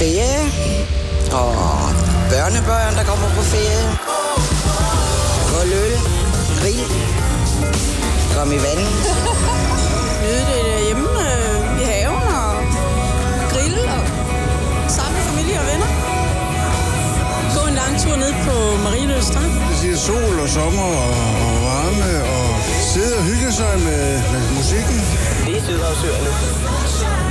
ferie. Og børnebørn, der kommer på ferie. Kold øl, grill, kom i vandet. Nyde det hjemme i haven og grille og sammen med familie og venner. Gå en lang tur ned på Marieløs Strand. Det siger sol og sommer og varme og sidde og hygge sig med musikken. Det er Sydhavsøerne.